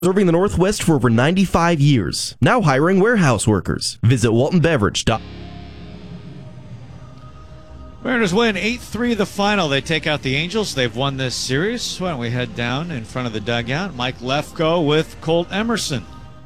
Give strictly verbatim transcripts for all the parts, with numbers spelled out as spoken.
Serving the Northwest for over ninety-five years. Now hiring warehouse workers. Visit walton beverage dot com. Mariners win eight three the final. They take out the Angels. They've won this series. Why don't we head down in front of the dugout? Mike Lefko with Colt Emerson.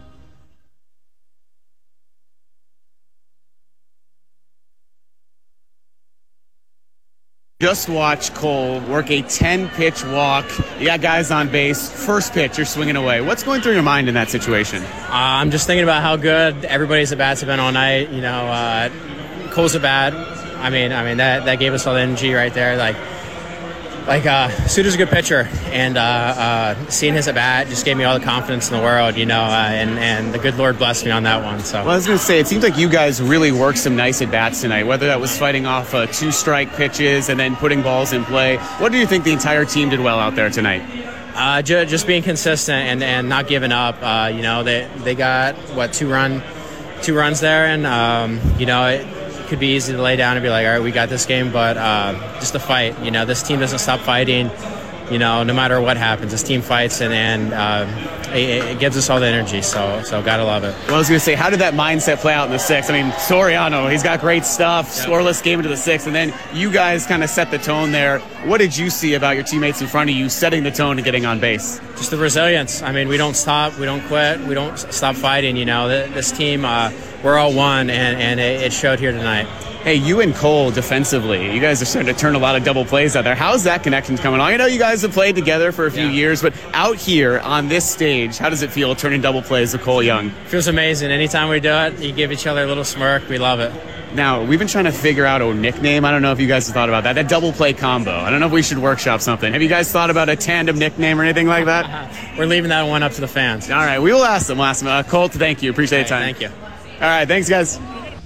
Just watch Cole work a ten-pitch walk. You got guys on base. First pitch, you're swinging away. What's going through your mind in that situation? Uh, I'm just thinking about how good everybody's at-bats have been all night. You know, uh, Cole's a bat. I mean, I mean that that gave us all the energy right there. Like, like uh, Suter's a good pitcher, and uh, uh, seeing his at-bat just gave me all the confidence in the world. You know, uh, and and the good Lord blessed me on that one. So. Well, I was going to say, it seems like you guys really worked some nice at-bats tonight, whether that was fighting off uh, two-strike pitches and then putting balls in play. What do you think the entire team did well out there tonight? Uh, ju- just being consistent and, and not giving up. Uh, you know, they they got, what, two run, two runs there, and, um, you know, it could be easy to lay down and be like, all right, we got this game, but uh, just a fight. You know, this team doesn't stop fighting. You know, no matter what happens, this team fights, and, and uh, it, it gives us all the energy, so so gotta love it. Well, I was going to say, how did that mindset play out in the sixth? I mean, Soriano, he's got great stuff, yep. Scoreless game into the sixth, and then you guys kind of set the tone there. What did you see about your teammates in front of you setting the tone and getting on base? Just the resilience. I mean, we don't stop, we don't quit, we don't stop fighting, you know. This team, uh, we're all one, and, and it showed here tonight. Hey, you and Cole defensively, you guys are starting to turn a lot of double plays out there. How's that connection coming on? I know you guys have played together for a few yeah. years, but out here on this stage, how does it feel turning double plays with Cole Young? Feels amazing. Anytime we do it, you give each other a little smirk. We love it. Now, we've been trying to figure out a nickname. I don't know if you guys have thought about that. That double play combo. I don't know if we should workshop something. Have you guys thought about a tandem nickname or anything like that? We're leaving that one up to the fans. All right, we will ask them. We'll ask them. Uh, Colt, thank you. Appreciate okay, the time. Thank you. All right, thanks, guys.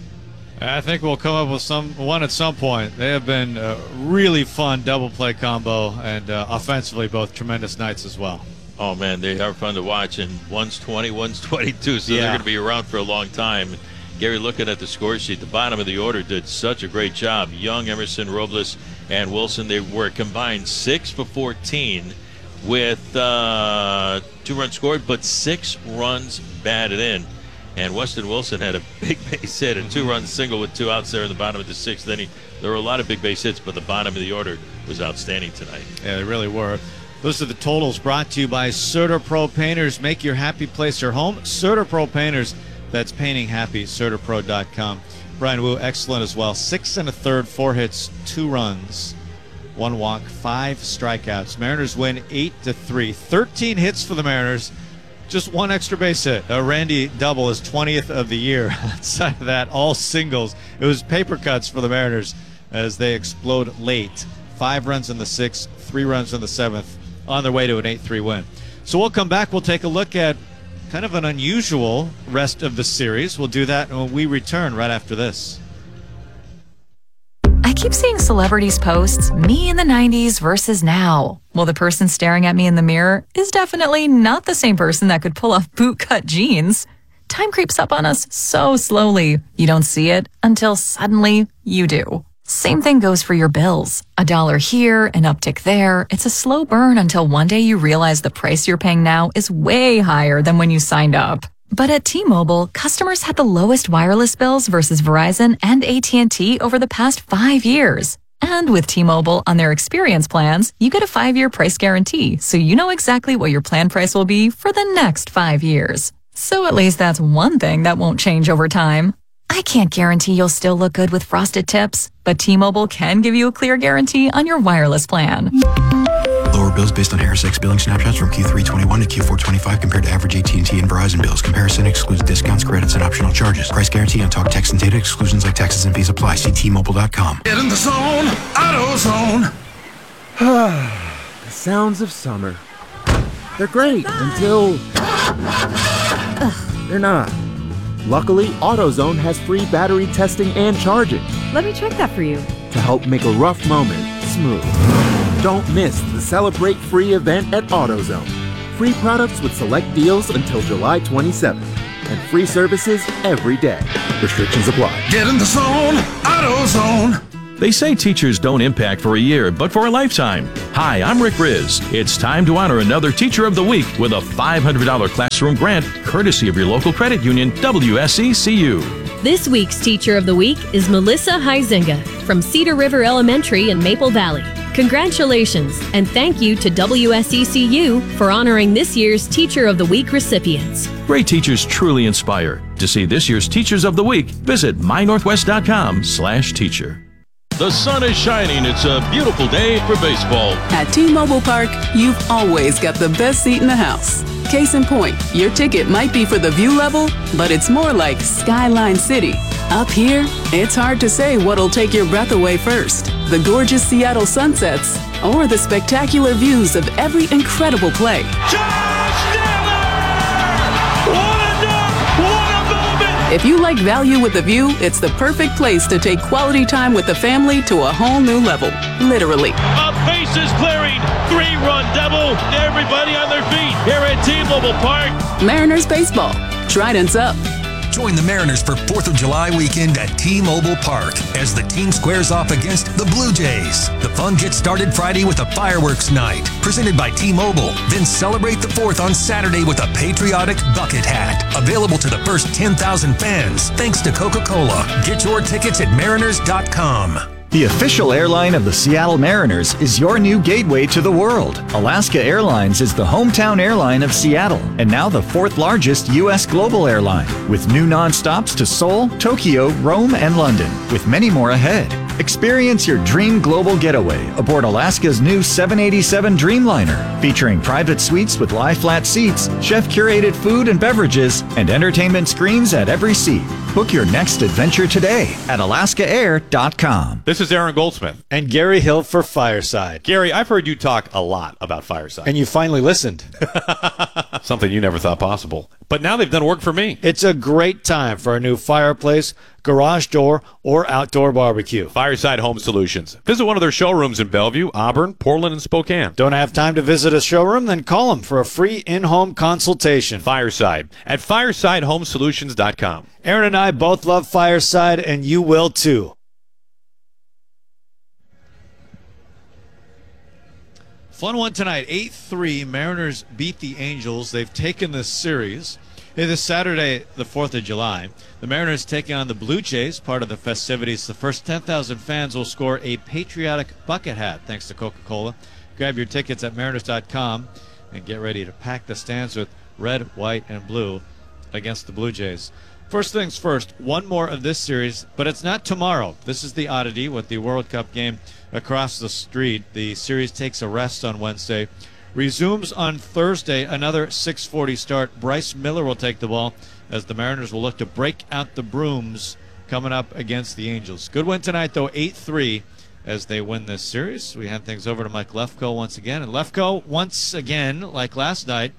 I think we'll come up with some one at some point. They have been a really fun double play combo, and uh, offensively both tremendous nights as well. Oh, man, they are fun to watch, and one's twenty, one's twenty-two, so yeah. they're going to be around for a long time. Gary, looking at the score sheet, the bottom of the order did such a great job. Young, Emerson, Robles, and Wilson, they were combined six for fourteen with uh, two runs scored, but six runs batted in. And Weston Wilson had a big base hit, a two-run single with two outs there in the bottom of the sixth inning. There were a lot of big base hits, but the bottom of the order was outstanding tonight. Yeah, they really were. Those are the totals brought to you by CertaPro Painters. Make your happy place your home. CertaPro Painters, that's painting happy, Certapro dot com. Brian Wu, excellent as well. Six and a third, four hits, two runs, one walk, five strikeouts. Mariners win eight to three. thirteen hits for the Mariners. Just one extra base hit. A Randy double, his twentieth of the year. Outside of that, all singles. It was paper cuts for the Mariners as they explode late. Five runs in the sixth, three runs in the seventh, on their way to an eight three win. So we'll come back. We'll take a look at kind of an unusual rest of the series. We'll do that when we return right after this. I keep seeing celebrities posts, me in the nineties versus now. Well, the person staring at me in the mirror is definitely not the same person that could pull off bootcut jeans. Time creeps up on us so slowly. You don't see it until suddenly you do. Same thing goes for your bills. A dollar here, an uptick there. It's a slow burn until one day you realize the price you're paying now is way higher than when you signed up. But at T-Mobile, customers had the lowest wireless bills versus Verizon and A T and T over the past five years. And with T-Mobile on their experience plans, you get a five-year price guarantee, so you know exactly what your plan price will be for the next five years. So at least that's one thing that won't change over time. I can't guarantee you'll still look good with frosted tips, but T-Mobile can give you a clear guarantee on your wireless plan. Lower bills based on Harris X billing snapshots from Q three twenty-one to Q four twenty-five compared to average A T and T and Verizon bills. Comparison excludes discounts, credits, and optional charges. Price guarantee on talk, text, and data. Exclusions like taxes and fees apply. See T Mobile dot com. Get in the zone, AutoZone. The sounds of summer. They're great until they're not. Luckily, AutoZone has free battery testing and charging. Let me check that for you. To help make a rough moment smooth. Don't miss the Celebrate Free event at AutoZone. Free products with select deals until July twenty-seventh. And free services every day. Restrictions apply. Get in the zone, AutoZone. They say teachers don't impact for a year, but for a lifetime. Hi, I'm Rick Riz. It's time to honor another Teacher of the Week with a five hundred dollars classroom grant, courtesy of your local credit union, W S E C U. This week's Teacher of the Week is Melissa Huizinga from Cedar River Elementary in Maple Valley. Congratulations, and thank you to W S E C U for honoring this year's Teacher of the Week recipients. Great teachers truly inspire. To see this year's Teachers of the Week, visit my northwest dot com slash teacher. The sun is shining. It's a beautiful day for baseball. At T-Mobile Park, you've always got the best seat in the house. Case in point, your ticket might be for the view level, but it's more like Skyline City. Up here, it's hard to say what'll take your breath away first. The gorgeous Seattle sunsets or the spectacular views of every incredible play. If you like value with a view, it's the perfect place to take quality time with the family to a whole new level. Literally. A bases clearing, three-run double. Everybody on their feet here at T-Mobile Park. Mariners baseball. Trident's up. Join the Mariners for fourth of July weekend at T-Mobile Park as the team squares off against the Blue Jays. The fun gets started Friday with a fireworks night presented by T-Mobile. Then celebrate the fourth on Saturday with a patriotic bucket hat. Available to the first ten thousand fans thanks to Coca-Cola. Get your tickets at mariners dot com. The official airline of the Seattle Mariners is your new gateway to the world. Alaska Airlines is the hometown airline of Seattle and now the fourth largest U S global airline, with new nonstops to Seoul, Tokyo, Rome, and London, with many more ahead. Experience your dream global getaway aboard Alaska's new seven eighty-seven Dreamliner, featuring private suites with lie-flat seats, chef-curated food and beverages, and entertainment screens at every seat. Book your next adventure today at alaska air dot com. This is Aaron Goldsmith. And Gary Hill for Fireside. Gary, I've heard you talk a lot about Fireside. And you finally listened. Something you never thought possible. But now they've done work for me. It's a great time for a new fireplace, garage door, or outdoor barbecue. Fireside Home Solutions. Visit one of their showrooms in Bellevue, Auburn, Portland, and Spokane. Don't have time to visit a showroom? Then call them for a free in-home consultation. Fireside at fireside home solutions dot com. Aaron and I both love Fireside, and you will too. Fun one tonight, eight three. Mariners beat the Angels. They've taken this series. Hey, this Saturday, the fourth of July, the Mariners taking on the Blue Jays, part of the festivities. The first ten thousand fans will score a patriotic bucket hat, thanks to Coca-Cola. Grab your tickets at mariners dot com and get ready to pack the stands with red, white, and blue against the Blue Jays. First things first, one more of this series, but it's not tomorrow. This is the oddity with the World Cup game across the street. The series takes a rest on Wednesday. Resumes on Thursday, another six forty start. Bryce Miller will take the ball as the Mariners will look to break out the brooms coming up against the Angels. Good win tonight, though, eight three as they win this series. We hand things over to Mike Lefko once again. And Lefko, once again, like last night,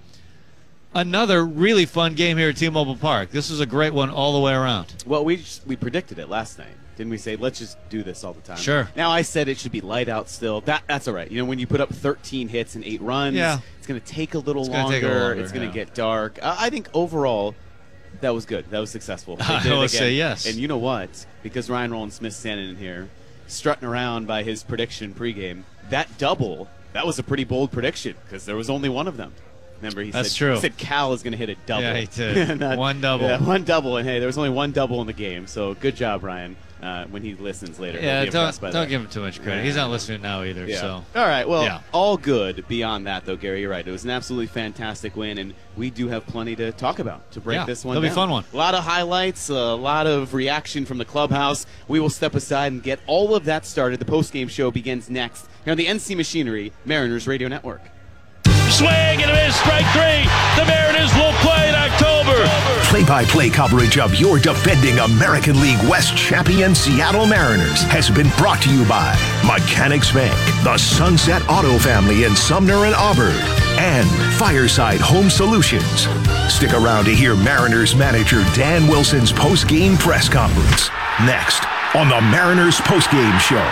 another really fun game here at T-Mobile Park. This is a great one all the way around. Well, we just, we predicted it last night. Didn't we say, let's just do this all the time? Sure. Now, I said it should be light out still. That That's all right. You know, when you put up thirteen hits and eight runs, yeah. it's going to take a little it's longer. Take a little longer. It's going to yeah. get dark. Uh, I think overall, that was good. That was successful. I will say yes. And you know what? Because Ryan Rowland-Smith's standing in here, strutting around by his prediction pregame, that double, that was a pretty bold prediction because there was only one of them. Remember, he That's said, true. he said Cal is going to hit a double. Yeah, he did. Not, one double. Yeah, one double. And, hey, there was only one double in the game. So good job, Ryan. Uh, when he listens later. Yeah, don't, don't that. give him too much credit. Yeah. He's not listening now either. Yeah. So all right, well, yeah. all good beyond that, though, Gary. You're right. It was an absolutely fantastic win, and we do have plenty to talk about to break yeah, this one it'll down. be a fun one. A lot of highlights, a lot of reaction from the clubhouse. We will step aside and get all of that started. The postgame show begins next here on the N C Machinery Mariners Radio Network. Swing and a miss, strike three. The Mariners will play in October. Play-by-play coverage of your defending American League West champion Seattle Mariners has been brought to you by Mechanics Bank, the Sunset Auto Family in Sumner and Auburn, and Fireside Home Solutions. Stick around to hear Mariners manager Dan Wilson's post-game press conference next on the Mariners postgame show.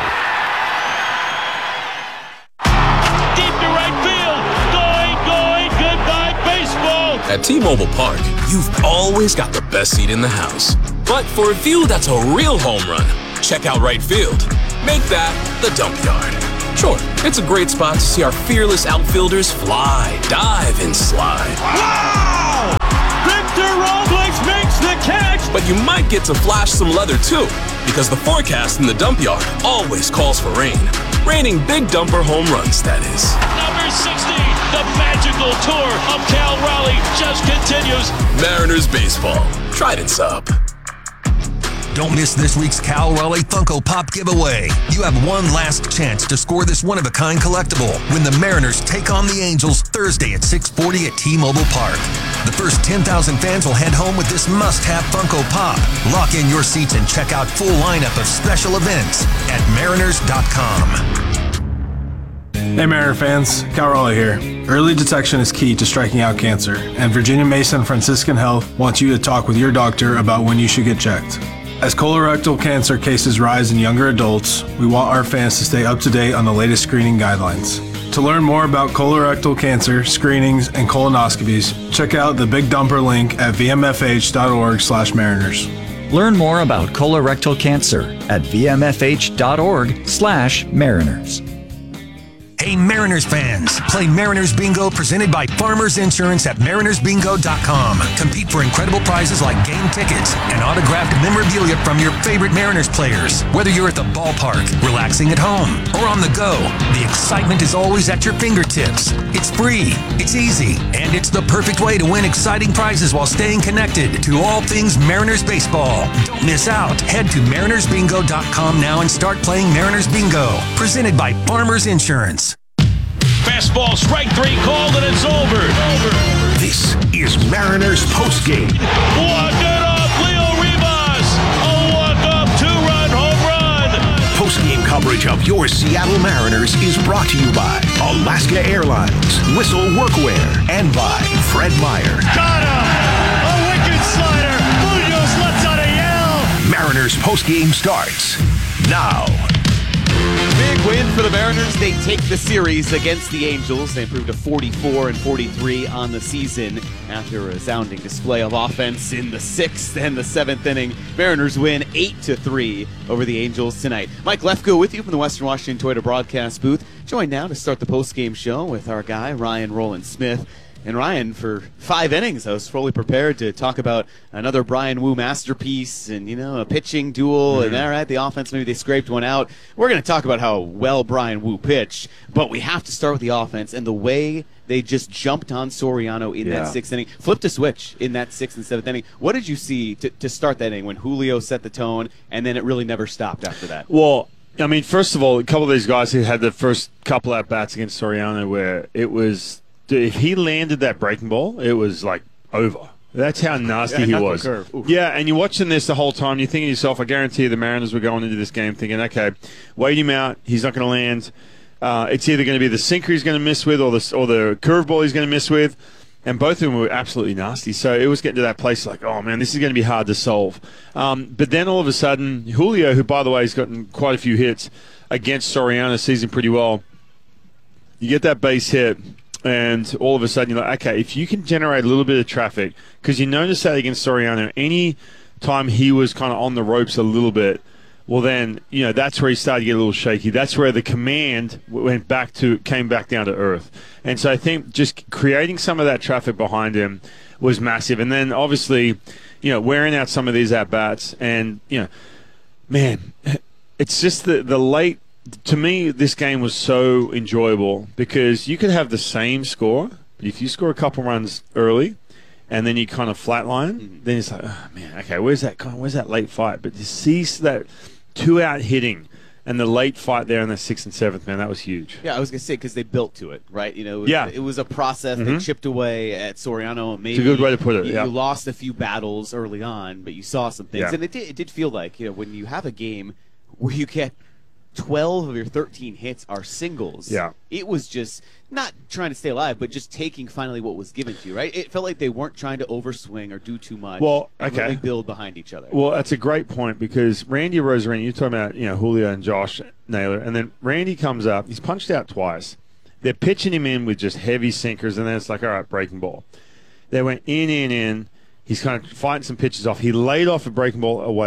At T-Mobile Park, you've always got the best seat in the house. But for a view that's a real home run, check out right field. Make that the dump yard. Sure, it's a great spot to see our fearless outfielders fly, dive, and slide. Wow! Victor Robles makes the catch! But you might get to flash some leather too, because the forecast in the dump yard always calls for rain. Raining big dumper home runs, that is. Number sixty, the magical tour of Cal Raleigh just continues. Mariners baseball. Trident's up. Don't miss this week's Cal Raleigh Funko Pop giveaway. You have one last chance to score this one-of-a-kind collectible when the Mariners take on the Angels Thursday at six forty at T-Mobile Park. The first ten thousand fans will head home with this must-have Funko Pop. Lock in your seats and check out full lineup of special events at mariners dot com. Hey Mariner fans, Cal Raleigh here. Early detection is key to striking out cancer, and Virginia Mason Franciscan Health wants you to talk with your doctor about when you should get checked. As colorectal cancer cases rise in younger adults, we want our fans to stay up to date on the latest screening guidelines. To learn more about colorectal cancer, screenings, and colonoscopies, check out the Big Dumper link at v m f h dot org slash mariners. Learn more about colorectal cancer at v m f h dot org slash mariners. Hey Mariners fans, play Mariners Bingo presented by Farmers Insurance at mariners bingo dot com. Compete for incredible prizes like game tickets and autographed memorabilia from your favorite Mariners players. Whether you're at the ballpark, relaxing at home, or on the go, the excitement is always at your fingertips. It's free, it's easy, and it's the perfect way to win exciting prizes while staying connected to all things Mariners baseball. Don't miss out. Head to mariners bingo dot com now and start playing Mariners Bingo, presented by Farmers Insurance. Fastball, strike three, called, and it's over. This is Mariners postgame. Walk it off, Leo Rivas. A walk-off two-run home run. Postgame coverage of your Seattle Mariners is brought to you by Alaska Airlines, Whistle Workwear, and by Fred Meyer. Got him! A wicked slider. Munoz lets out a yell. Mariners postgame starts now. Big win for the Mariners. They take the series against the Angels. They improved to forty-four and forty-three on the season after a resounding display of offense in the sixth and the seventh inning. Mariners win eight to three over the Angels tonight. Mike Lefko with you from the Western Washington Toyota broadcast booth. Joined now to start the postgame show with our guy, Ryan Roland Smith. And Ryan, for five innings, I was fully prepared to talk about another Bryan Woo masterpiece and, you know, a pitching duel. Mm-hmm. And all right, the offense, maybe they scraped one out. We're going to talk about how well Bryan Woo pitched, but we have to start with the offense and the way they just jumped on Soriano in yeah. that sixth inning, flipped a switch in that sixth and seventh inning. What did you see to, to start that inning when Julio set the tone and then it really never stopped after that? Well, I mean, first of all, a couple of these guys who had the first couple at-bats against Soriano where it was – if he landed that breaking ball, it was like over. That's how nasty yeah, he was. Yeah, and you're watching this the whole time. You're thinking to yourself, I guarantee you the Mariners were going into this game thinking, okay, wait him out. He's not going to land. Uh, it's either going to be the sinker he's going to miss with or the, or the curveball he's going to miss with. And both of them were absolutely nasty. So it was getting to that place like, oh, man, this is going to be hard to solve. Um, but then all of a sudden, Julio, who, by the way, has gotten quite a few hits against Soriano, season pretty well, you get that base hit. And all of a sudden, you're like, okay, if you can generate a little bit of traffic, because you notice that against Soriano, any time he was kind of on the ropes a little bit, well, then, you know, that's where he started to get a little shaky. That's where the command went back to, came back down to earth. And so I think just creating some of that traffic behind him was massive. And then, obviously, you know, wearing out some of these at-bats. And, you know, man, it's just the, the late, to me, this game was so enjoyable because you could have the same score, but if you score a couple runs early and then you kind of flatline, mm-hmm. then it's like, oh, man, okay, where's that where's that late fight? But to see that two-out hitting and the late fight there in the sixth and seventh, man, that was huge. Yeah, I was going to say, because they built to it, right? You know, it was, yeah. it was a process. Mm-hmm. They chipped away at Soriano. Maybe it's a good way to put it, you, yeah. you lost a few battles early on, but you saw some things. Yeah. And it did, it did feel like, you know, when you have a game where you get twelve of your thirteen hits are singles. Yeah. It was just not trying to stay alive, but just taking finally what was given to you, right? It felt like they weren't trying to overswing or do too much. Well, and okay. really build behind each other. Well, that's a great point because Randy Arozarena, you're talking about, you know, Julio and Josh Naylor, and then Randy comes up. He's punched out twice. They're pitching him in with just heavy sinkers, and then it's like, all right, breaking ball. They went in, in, in. He's kind of fighting some pitches off. He laid off a breaking ball away.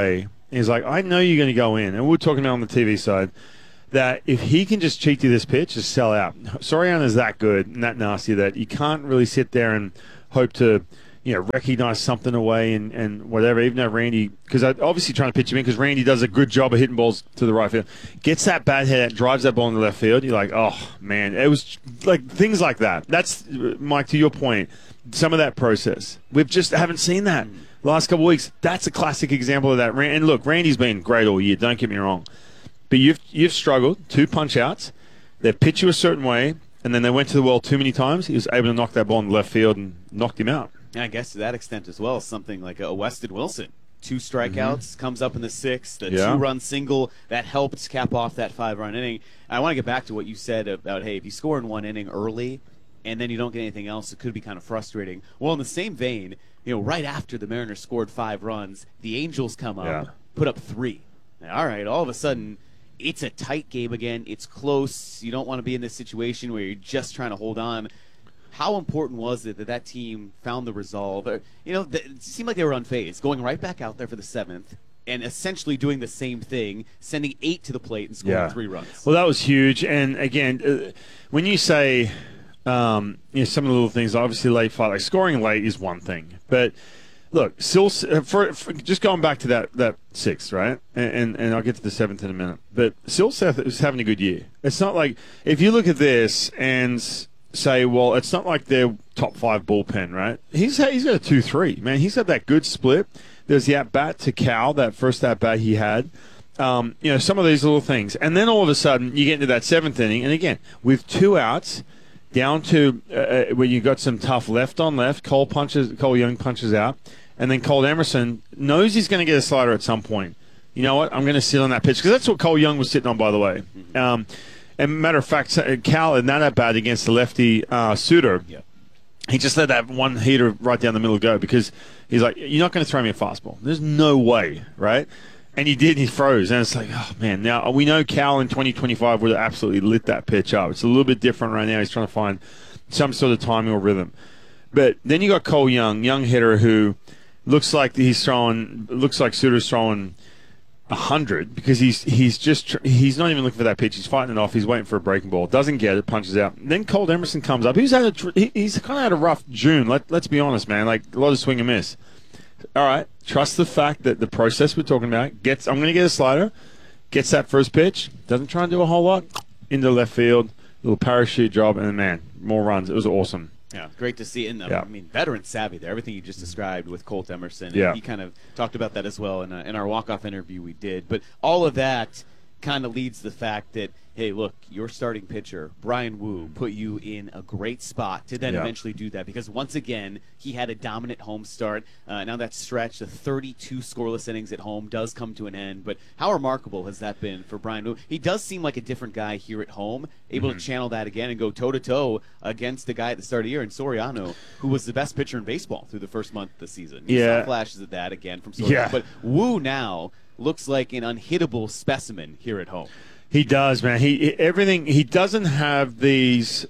He's like, I know you're going to go in. And we're talking about on the T V side that if he can just cheat through this pitch, just sell out. Soriano's that good and that nasty that you can't really sit there and hope to, you know, recognize something away and, and whatever, even though Randy, because I'm obviously trying to pitch him in because Randy does a good job of hitting balls to the right field, gets that bad head, drives that ball in the left field. You're like, oh, man. It was like things like that. That's, Mike, to your point, some of that process. We've just haven't seen that the last couple of weeks. That's a classic example of that. And look, Randy's been great all year. Don't get me wrong. But you've you've struggled. Two punch-outs. They've pitched you a certain way, and then they went to the well too many times. He was able to knock that ball in the left field and knocked him out. Yeah, I guess to that extent as well, something like a Weston Wilson. Two strikeouts, mm-hmm. comes up in the sixth, the yeah. two-run single that helped cap off that five-run inning. I want to get back to what you said about, hey, if you score in one inning early and then you don't get anything else, it could be kind of frustrating. Well, in the same vein, you know, right after the Mariners scored five runs, the Angels come up, yeah. put up three. Now, all right, all of a sudden, it's a tight game again. It's close. You don't want to be in this situation where you're just trying to hold on. How important was it that that team found the resolve? Or, you know, it seemed like they were unfazed, going right back out there for the seventh and essentially doing the same thing, sending eight to the plate and scoring yeah. three runs. Well, that was huge. And, again, uh, when you say um, you know, some of the little things, obviously late fight, like scoring late is one thing. But look, Sil, for, for just going back to that, that sixth, right? And, and and I'll get to the seventh in a minute. But Silseth is having a good year. It's not like if you look at this and say, well, it's not like their top five bullpen, right? He's he's got a two three, man. He's got that good split. There's the at bat to Cal, that first at bat he had. Um, you know, some of these little things, and then all of a sudden you get into that seventh inning, and again with two outs. Down to uh, where you got some tough left on left. Cole punches, Cole Young punches out, and then Cole Emerson knows he's going to get a slider at some point. You know what? I'm going to sit on that pitch because that's what Cole Young was sitting on, by the way. Um, and matter of fact, Cal in that at bat against the lefty uh, Suter, yep. he just let that one heater right down the middle go because he's like, "You're not going to throw me a fastball. There's no way, right?" And he did, and he froze. And it's like, oh, man. Now, we know Cal in twenty twenty-five would have absolutely lit that pitch up. It's a little bit different right now. He's trying to find some sort of timing or rhythm. But then you got Cole Young, young hitter who looks like he's throwing, looks like Suter's throwing one hundred because he's he's just, he's not even looking for that pitch. He's fighting it off. He's waiting for a breaking ball. Doesn't get it, punches out. Then Cole Emerson comes up. He's had a, he's kind of had a rough June. Let, let's be honest, man. Like, a lot of swing and miss. All right, trust the fact that the process we're talking about gets. I'm going to get a slider, gets that first pitch, doesn't try and do a whole lot, into left field, little parachute job, and then man, more runs. It was awesome. Yeah, great to see. And um, yeah. I mean, veteran savvy there. Everything you just described with Colt Emerson. Yeah, he kind of talked about that as well in, a, in our walk-off interview we did. But all of that kind of leads to the fact that, hey, look, your starting pitcher, Bryan Woo, put you in a great spot to then yeah. eventually do that because, once again, he had a dominant home start. Uh, now that stretch, the thirty-two scoreless innings at home does come to an end. But how remarkable has that been for Bryan Woo? He does seem like a different guy here at home, able mm-hmm. to channel that again and go toe-to-toe against the guy at the start of the year in Soriano, who was the best pitcher in baseball through the first month of the season. You yeah. saw flashes of that again from Soriano. Yeah. But Woo now looks like an unhittable specimen here at home. He does, man. He everything. He doesn't have these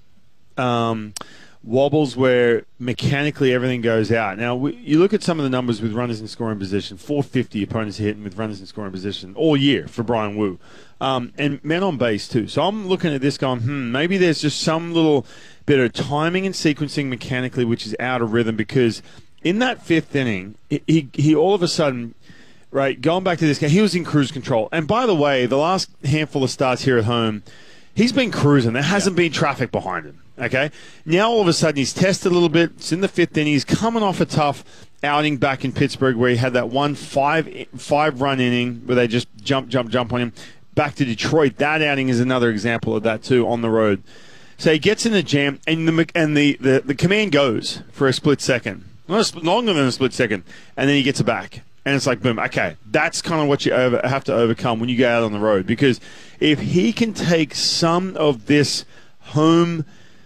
um, wobbles where mechanically everything goes out. Now, we, you look at some of the numbers with runners in scoring position. four fifty opponents are hitting with runners in scoring position all year for Bryan Woo, um, and men on base too. So I'm looking at this going, hmm, maybe there's just some little bit of timing and sequencing mechanically which is out of rhythm because in that fifth inning, he he, he all of a sudden. Right, going back to this guy, he was in cruise control. And by the way, the last handful of starts here at home, he's been cruising. There hasn't yeah. been traffic behind him, okay? Now all of a sudden he's tested a little bit. It's in the fifth inning. He's coming off a tough outing back in Pittsburgh where he had that one five, five-run inning where they just jump, jump, jump on him. Back to Detroit. That outing is another example of that, too, on the road. So he gets in the jam, and the and the, the, the command goes for a split second. Not a, longer than a split second. And then he gets it back. And it's like, boom, okay, that's kind of what you over, have to overcome when you go out on the road. Because if he can take some of this home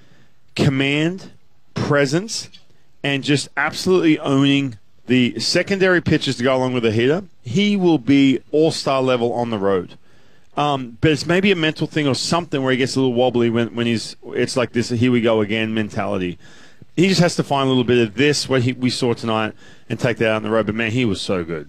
command, presence, and just absolutely owning the secondary pitches to go along with the hitter, he will be all-star level on the road. Um, but it's maybe a mental thing or something where he gets a little wobbly when, when he's, it's like this, here we go again mentality. He just has to find a little bit of this, what he, we saw tonight, and take that out on the road. But, man, he was so good.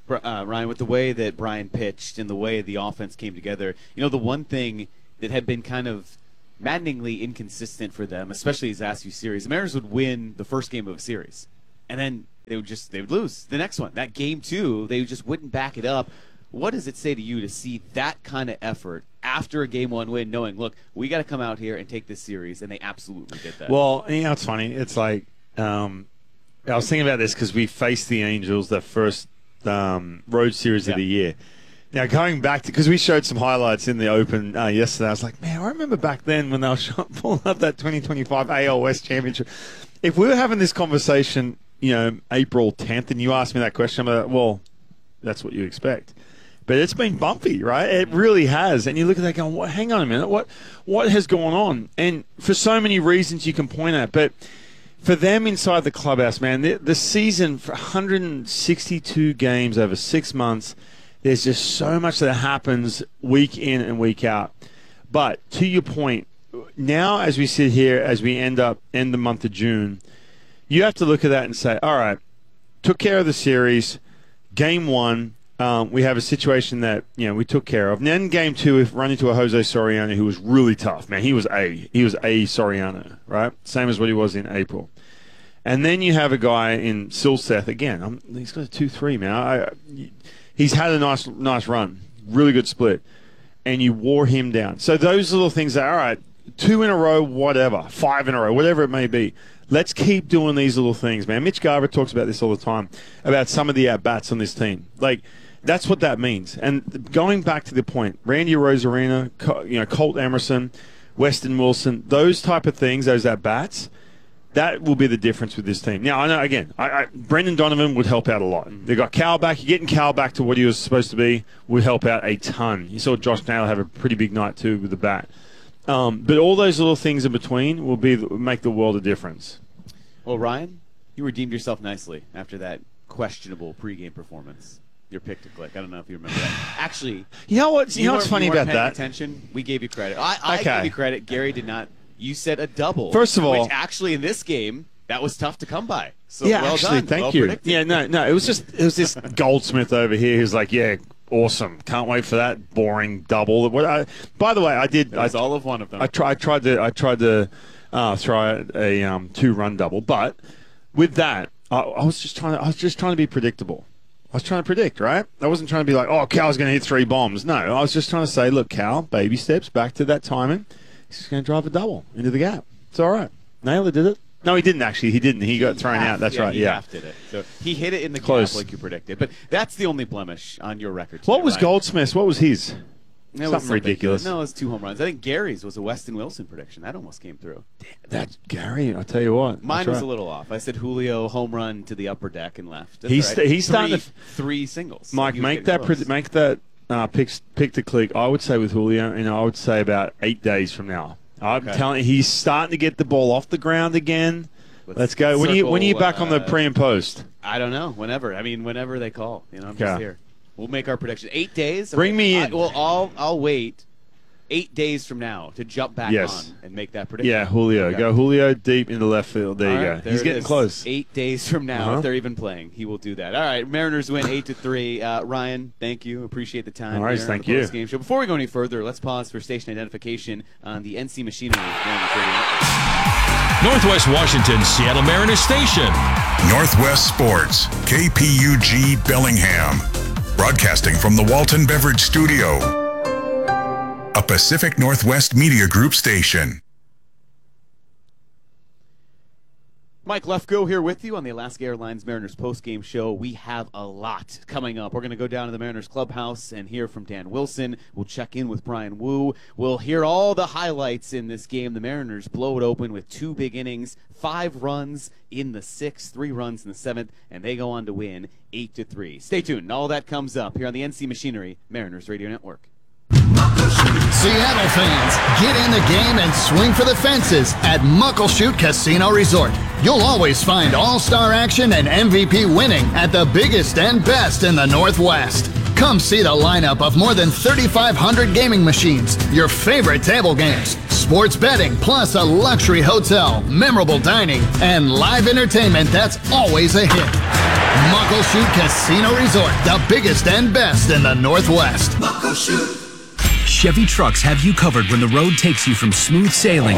Uh, Ryan, with the way that Brian pitched and the way the offense came together, you know, the one thing that had been kind of maddeningly inconsistent for them, especially these last few series, the Mariners would win the first game of a series, and then they would just they would lose the next one. That game two, they just wouldn't back it up. What does it say to you to see that kind of effort after a game one win, knowing, look, we got to come out here and take this series, and they absolutely did that? Well, you know, it's funny. It's like um, I was thinking about this because we faced the Angels that first um, road series yeah. of the year. Now, going back to, because we showed some highlights in the Open uh, yesterday, I was like, man, I remember back then when they were pulling up that twenty twenty-five A L West Championship. If we were having this conversation, you know, April tenth, and you asked me that question, I'm like, well, that's what you expect. But it's been bumpy, right? It really has. And you look at that going, what, hang on a minute, what what has gone on? And for so many reasons you can point at, but for them inside the clubhouse, man, the, the season for one hundred sixty-two games over six months, there's just so much that happens week in and week out. But to your point, now as we sit here, as we end up end the month of June, you have to look at that and say, all right, took care of the series, game one, um, we have a situation that, you know, we took care of. And then game two, we've run into a Jose Soriano who was really tough. Man, he was A. He was A Soriano, right? Same as what he was in April. And then you have a guy in Silseth again. I'm, he's got a two three, man. I, he's had a nice nice run. Really good split. And you wore him down. So those little things that, all right, two in a row, whatever, five in a row, whatever it may be. Let's keep doing these little things, man. Mitch Garver talks about this all the time, about some of the at-bats on this team. Like, that's what that means. And going back to the point, Randy Rosarina, you know, Colt Emerson, Weston Wilson, those type of things, those at-bats, that will be the difference with this team. Now, I know, again, I, I, Brendan Donovan would help out a lot. They got Cal back. Getting Cal back to what he was supposed to be would help out a ton. You saw Josh Naylor have a pretty big night, too, with the bat. Um, but all those little things in between will be make the world a difference. Well, Ryan, you redeemed yourself nicely after that questionable pregame performance. Your pick to click. I don't know if you remember that. Actually, you know what? You, you know what's funny you about paying that? Attention. We gave you credit. I, I okay. gave you credit. Gary did not. You said a double. First of all, which actually in this game that was tough to come by. So yeah, well actually, done. thank well you. Predicted. Yeah, no, no. It was just it was this Goldsmith over here who's like, yeah, awesome. Can't wait for that boring double. What? I, by the way, I did. It was I, all of one of them. I tried. I tried to. I tried to uh, throw a um, two-run double, but with that, I, I was just trying. To, I was just trying to be predictable. I was trying to predict, right? I wasn't trying to be like, oh, Cal's going to hit three bombs. No, I was just trying to say, look, Cal, baby steps back to that timing. He's just going to drive a double into the gap. It's all right. Naylor did it. No, he didn't actually. He didn't. He got he thrown half, out. That's yeah, right. He yeah. half did it. So he hit it in the Close. gap like you predicted. But that's the only blemish on your record today, What was Ryan. Goldsmith's? What was his? It something, was something ridiculous. No, it was two home runs. I think Gary's was a Weston Wilson prediction. That almost came through. That's Gary. I tell you what. Mine That's was right. a little off. I said Julio home run to the upper deck and left. That's He's all right. he's three, starting to three singles. Mike, He was make getting that close. pre- make that uh, pick pick to click. I would say with Julio, and I would say about eight days from now. I'm Okay. telling you, he's starting to get the ball off the ground again. Let's, Let's go. When are you when are you circle, back on the uh, pre and post? I don't know. Whenever. I mean, whenever they call. You know, I'm Okay. just here. We'll make our prediction. Eight days. Bring me in. I, well, I'll I'll wait. Eight days from now to jump back Yes. on and make that prediction. Yeah, Julio. Okay. Go Julio deep into left field. There All you right, go. there He's it getting is. close. Eight days from now, Uh-huh. if they're even playing, he will do that. All right, Mariners win eight to three. Uh, Ryan, thank you. Appreciate the time. All right, here on thank the you. post-game show. Before we go any further, let's pause for station identification on the N C Machinery Mariners Radio. Northwest Washington's Seattle Mariners Station. Northwest Sports, K P U G Bellingham. Broadcasting from the Walton Beverage Studio. A Pacific Northwest Media Group station. Mike Lefko here with you on the Alaska Airlines Mariners postgame show. We have a lot coming up. We're going to go down to the Mariners clubhouse and hear from Dan Wilson. We'll check in with Brian Wu. We'll hear all the highlights in this game. The Mariners blow it open with two big innings, five runs in the sixth, three runs in the seventh, and they go on to win eight to three. Stay tuned. All that comes up here on the N C Machinery Mariners Radio Network. Seattle fans, get in the game and swing for the fences at Muckleshoot Casino Resort. You'll always find all-star action and M V P winning at the biggest and best in the Northwest. Come see the lineup of more than thirty-five hundred gaming machines, your favorite table games, sports betting, plus a luxury hotel, memorable dining, and live entertainment that's always a hit. Muckleshoot Casino Resort, the biggest and best in the Northwest. Muckleshoot. Chevy trucks have you covered when the road takes you from smooth sailing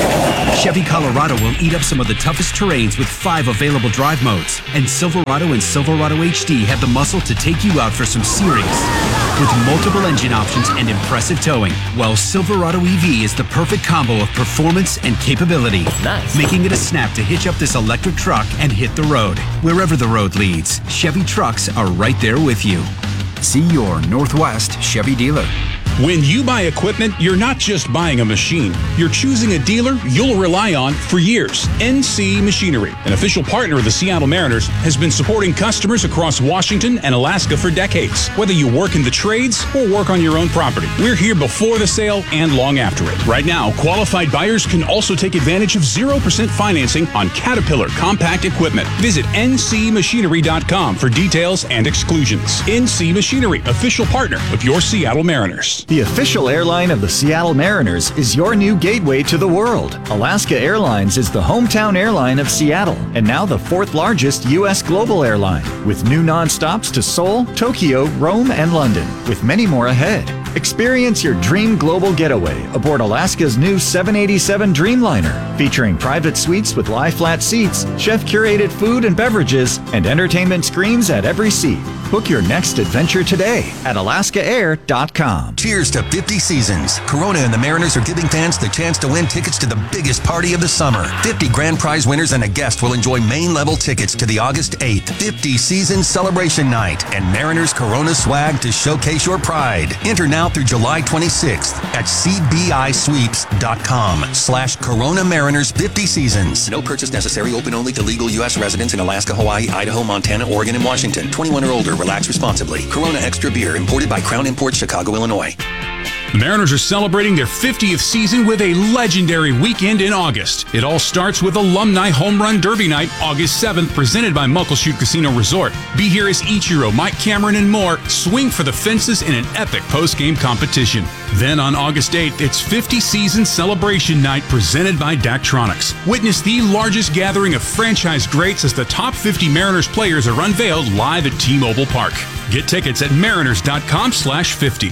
to Chevy Colorado will eat up some of the toughest terrains with five available drive modes. And Silverado and Silverado H D have the muscle to take you out for some serious. With multiple engine options and impressive towing, while Silverado E V is the perfect combo of performance and capability. Nice. Making it a snap to hitch up this electric truck and hit the road. Wherever the road leads, Chevy trucks are right there with you. See your Northwest Chevy dealer. When you buy equipment, you're not just buying a machine. You're choosing a dealer you'll rely on for years. N C Machinery, an official partner of the Seattle Mariners, has been supporting customers across Washington and Alaska for decades. Whether you work in the trades or work on your own property, we're here before the sale and long after it. Right now, qualified buyers can also take advantage of zero percent financing on Caterpillar compact equipment. Visit N C machinery dot com for details and exclusions. N C Machinery, official partner of your Seattle Mariners. The official airline of the Seattle Mariners is your new gateway to the world. Alaska Airlines is the hometown airline of Seattle and now the fourth largest U S global airline, with new nonstops to Seoul, Tokyo, Rome, and London, with many more ahead. Experience your dream global getaway aboard Alaska's new seven eighty-seven Dreamliner, featuring private suites with lie-flat seats, chef-curated food and beverages, and entertainment screens at every seat. Book your next adventure today at alaska air dot com. Cheers to fifty seasons. Corona and the Mariners are giving fans the chance to win tickets to the biggest party of the summer. fifty grand prize winners and a guest will enjoy main-level tickets to the August eighth fifty Season Celebration Night and Mariners Corona swag to showcase your pride. Enter now through July twenty-sixth at c b i sweeps dot com slash Corona Mariners fifty Seasons. No purchase necessary. Open only to legal U S residents in Alaska, Hawaii, Idaho, Montana, Oregon, and Washington. twenty-one or older. Relax responsibly. Corona Extra Beer, imported by Crown Imports, Chicago, Illinois. The Mariners are celebrating their fiftieth season with a legendary weekend in August. It all starts with Alumni Home Run Derby Night, August seventh, presented by Muckleshoot Casino Resort. Be here as Ichiro, Mike Cameron, and more swing for the fences in an epic post-game competition. Then on August eighth, it's fifty Season Celebration Night presented by Daktronics. Witness the largest gathering of franchise greats as the top fifty Mariners players are unveiled live at T-Mobile Park. Get tickets at mariners dot com slash fifty.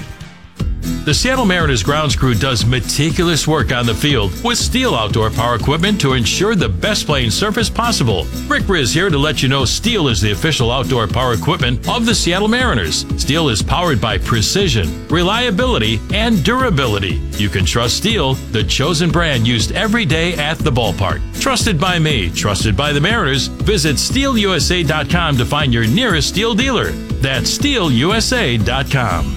The Seattle Mariners grounds crew does meticulous work on the field with Steel outdoor power equipment to ensure the best playing surface possible. Rick Riz here to let you know Steel is the official outdoor power equipment of the Seattle Mariners. Steel is powered by precision, reliability, and durability. You can trust Steel, the chosen brand used every day at the ballpark. Trusted by me, trusted by the Mariners. Visit steel u s a dot com to find your nearest Steel dealer. That's steel u s a dot com.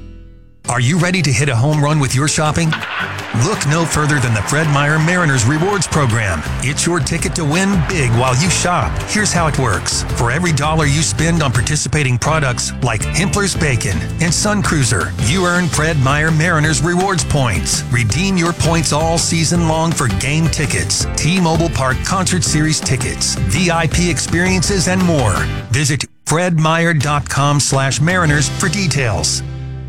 Are you ready to hit a home run with your shopping? Look no further than the Fred Meyer Mariners Rewards Program. It's your ticket to win big while you shop. Here's how it works. For every dollar you spend on participating products like Hempler's Bacon and Sun Cruiser, you earn Fred Meyer Mariners Rewards points. Redeem your points all season long for game tickets, T-Mobile Park Concert Series tickets, V I P experiences, and more. Visit fred meyer dot com slash mariners for details.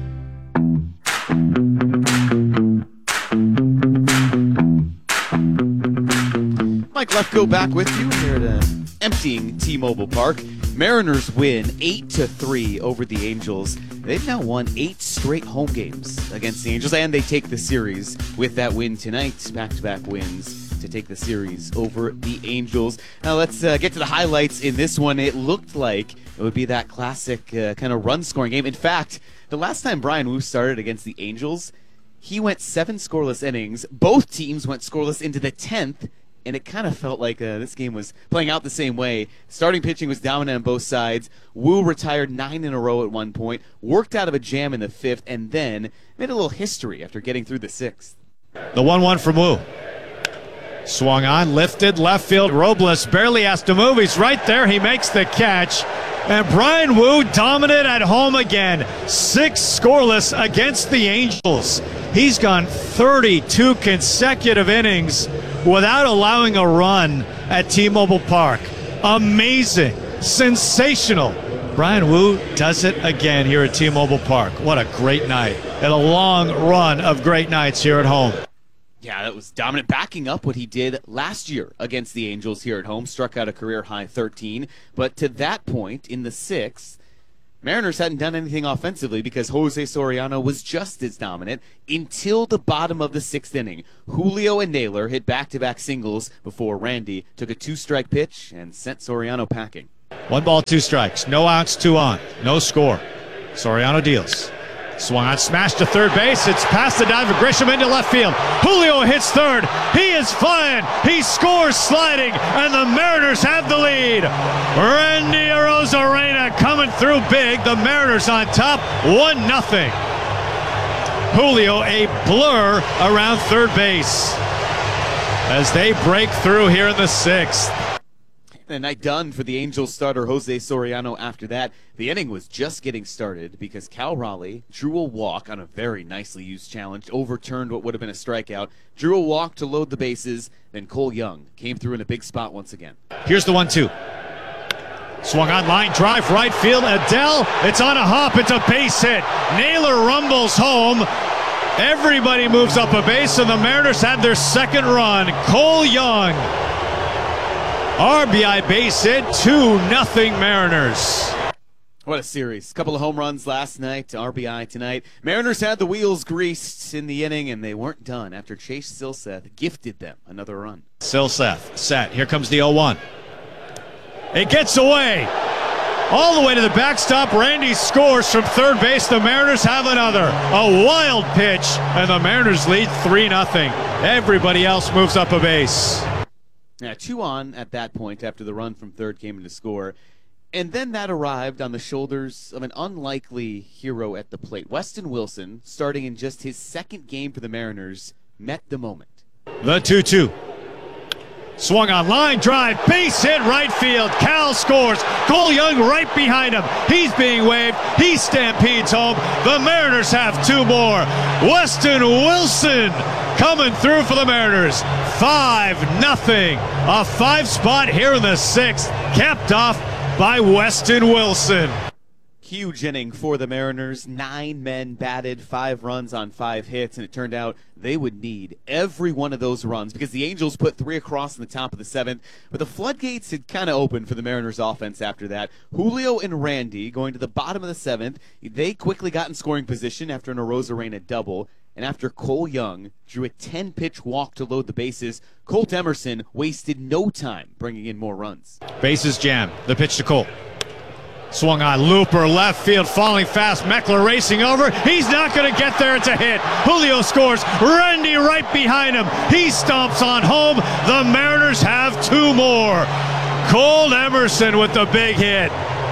Mike Lefko back with you here at an emptying T-Mobile Park. Mariners win eight to three over the Angels. They've now won eight straight home games against the Angels, and they take the series with that win tonight. Back-to-back wins to take the series over the Angels. Now let's uh, get to the highlights in this one. It looked like it would be that classic uh, kind of run-scoring game. In fact, the last time Bryan Woo started against the Angels, he went seven scoreless innings. Both teams went scoreless into the tenth, and it kind of felt like uh, this game was playing out the same way. Starting pitching was dominant on both sides. Woo retired nine in a row at one point, worked out of a jam in the fifth, and then made a little history after getting through the sixth. The one one from Woo. Swung on, lifted, left field. Robles barely has to move. He's right there. He makes the catch. And Bryan Woo dominant at home again. Six scoreless against the Angels. He's gone thirty-two consecutive innings without allowing a run at T-Mobile Park. Amazing. Sensational. Bryan Woo does it again here at T-Mobile Park. What a great night. And a long run of great nights here at home. Yeah, that was dominant, backing up what he did last year against the Angels here at home. Struck out a career-high thirteen. But to that point, in the sixth, Mariners hadn't done anything offensively because Jose Soriano was just as dominant until the bottom of the sixth inning. Julio and Naylor hit back-to-back singles before Randy took a two-strike pitch and sent Soriano packing. One ball, two strikes. No outs, two on. No score. Soriano deals. Swung on, smashed to third base. It's past the dive of Grisham into left field. Julio hits third. He is flying. He scores sliding, and the Mariners have the lead. Randy Arozarena coming through big. The Mariners on top, one nothing. Julio a blur around third base as they break through here in the sixth. And a night done for the Angels starter Jose Soriano after that. The inning was just getting started because Cal Raleigh drew a walk on a very nicely used challenge, overturned what would have been a strikeout, drew a walk to load the bases, then Cole Young came through in a big spot once again. Here's the one two. Swung on, line drive, right field. Adele, it's on a hop, it's a base hit. Naylor rumbles home. Everybody moves up a base, and the Mariners had their second run. Cole Young, R B I base hit, two nothing Mariners. What a series. A couple of home runs last night, R B I tonight. Mariners had the wheels greased in the inning, and they weren't done after Chase Silseth gifted them another run. Silseth set. Here comes the oh one. It gets away. All the way to the backstop. Randy scores from third base. The Mariners have another. A wild pitch, and the Mariners lead three nothing. Everybody else moves up a base. Yeah, two on at that point after the run from third came in to score. And then that arrived on the shoulders of an unlikely hero at the plate. Weston Wilson, starting in just his second game for the Mariners, met the moment. The two two. Swung on, line drive, base hit right field. Cal scores. Cole Young right behind him. He's being waved. He stampedes home. The Mariners have two more. Weston Wilson coming through for the Mariners. five nothing. A five spot here in the sixth, capped off by Weston Wilson. Huge inning for the Mariners. Nine men batted, five runs on five hits, and it turned out they would need every one of those runs because the Angels put three across in the top of the seventh, but the floodgates had kind of opened for the Mariners offense after that. Julio and Randy going to the bottom of the seventh. They quickly got in scoring position after an Arozarena double, and after Cole Young drew a ten-pitch walk to load the bases, Colt Emerson wasted no time bringing in more runs. Bases jammed. The pitch to Colt. Swung on, looper, left field, falling fast. Meckler racing over. He's not going to get there. It's a hit. Julio scores. Randy right behind him. He stomps on home. The Mariners have two more. Colt Emerson with the big hit.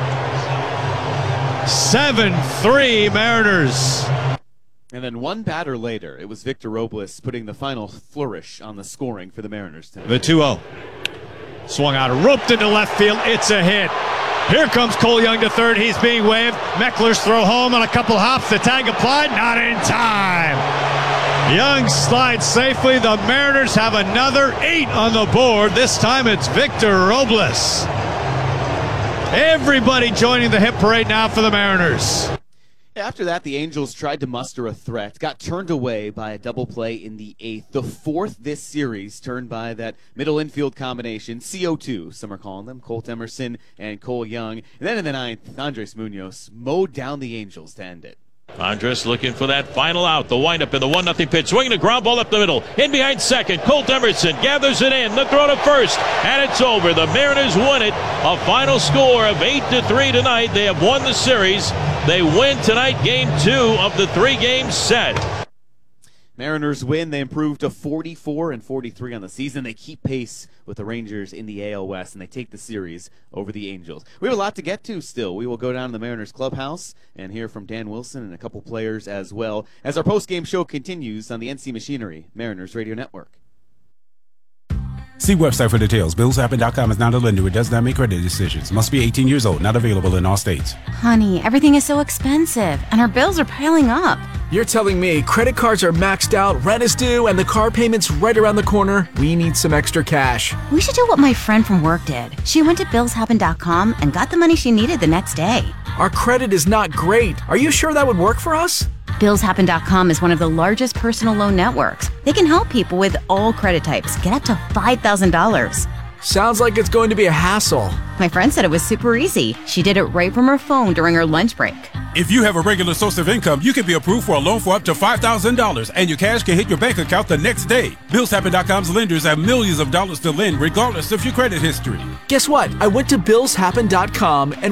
seven three Mariners. And then one batter later, it was Victor Robles putting the final flourish on the scoring for the Mariners tonight. The two oh. Swung out, roped into left field. It's a hit. Here comes Cole Young to third. He's being waved. Meckler's throw home on a couple hops. The tag applied. Not in time. Young slides safely. The Mariners have another eight on the board. This time it's Victor Robles. Everybody joining the hit parade now for the Mariners. After that, the Angels tried to muster a threat, got turned away by a double play in the eighth. The fourth this series turned by that middle infield combination, C O two, some are calling them, Colt Emerson and Cole Young. And then in the ninth, Andres Munoz mowed down the Angels to end it. Andres looking for that final out. The windup in the one nothing pitch. Swinging a ground ball up the middle. In behind second. Colt Emerson gathers it in. The throw to first. And it's over. The Mariners won it. A final score of eight to three tonight. They have won the series. They win tonight game two of the three-game set. Mariners win. They improve to forty-four and forty-three on the season. They keep pace with the Rangers in the A L West, and they take the series over the Angels. We have a lot to get to still. We will go down to the Mariners clubhouse and hear from Dan Wilson and a couple players as well as our post-game show continues on the N C Machinery Mariners Radio Network. See website for details. Bills Happen dot com is not a lender. It does not make credit decisions. Must be eighteen years old. Not available in all states. Honey, everything is so expensive, and our bills are piling up. You're telling me credit cards are maxed out, rent is due, and the car payment's right around the corner? We need some extra cash. We should do what my friend from work did. She went to Bills Happen dot com and got the money she needed the next day. Our credit is not great. Are you sure that would work for us? Bills Happen dot com is one of the largest personal loan networks. They can help people with all credit types get up to five thousand dollars. Sounds like it's going to be a hassle. My friend said it was super easy. She did it right from her phone during her lunch break. If you have a regular source of income, you can be approved for a loan for up to five thousand dollars, and your cash can hit your bank account the next day. Bills Happen dot com's lenders have millions of dollars to lend, regardless of your credit history. Guess what? I went to Bills Happen dot com and